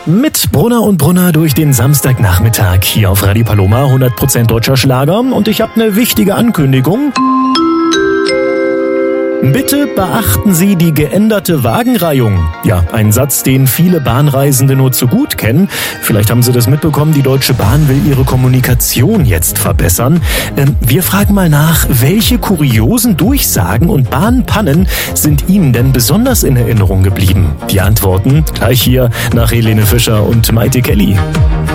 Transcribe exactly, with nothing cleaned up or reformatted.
Mit Brunner und Brunner durch den Samstagnachmittag hier auf Radio Paloma, hundert Prozent deutscher Schlager. Und ich habe eine wichtige Ankündigung. Bitte beachten Sie die geänderte Wagenreihung. Ja, ein Satz, den viele Bahnreisende nur zu gut kennen. Vielleicht haben Sie das mitbekommen, die Deutsche Bahn will ihre Kommunikation jetzt verbessern. Ähm, wir fragen mal nach, welche kuriosen Durchsagen und Bahnpannen sind Ihnen denn besonders in Erinnerung geblieben? Die Antworten gleich hier nach Helene Fischer und Maite Kelly.